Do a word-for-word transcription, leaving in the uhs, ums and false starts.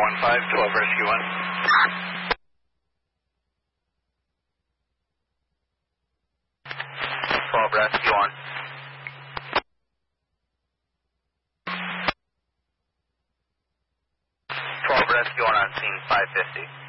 one five, twelve Rescue one. twelve Rescue one. twelve Rescue one on scene five fifty.